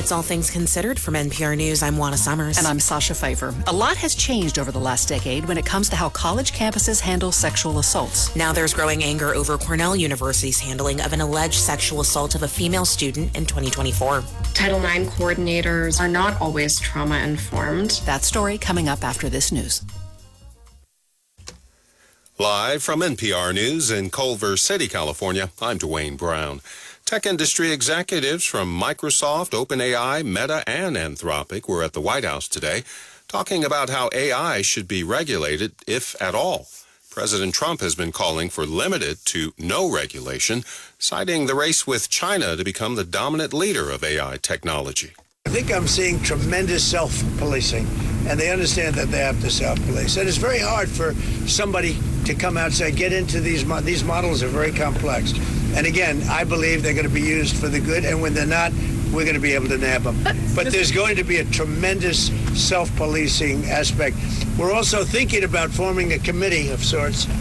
It's All Things Considered from NPR News. I'm Juana Summers. And I'm Sasha Pfeiffer. A lot has changed over the last decade when it comes to how college campuses handle sexual assaults. Now there's growing anger over Cornell University's handling of an alleged sexual assault of a female student in 2024. Title IX coordinators are not always trauma-informed. That story coming up after this news. Live from NPR News in Culver City, California, I'm Dwayne Brown. Tech industry executives from Microsoft, OpenAI, Meta, and Anthropic were at the White House today talking about how AI should be regulated, if at all. President Trump has been calling for limited to no regulation, citing the race with China to become the dominant leader of AI technology. I think I'm seeing tremendous self-policing, and they understand that they have to self-police. And it's very hard for somebody to come out and say, get into these models are very complex. And again, I believe they're going to be used for the good, and when they're not, we're going to be able to nab them. But there's going to be a tremendous self-policing aspect. We're also thinking about forming a committee of sorts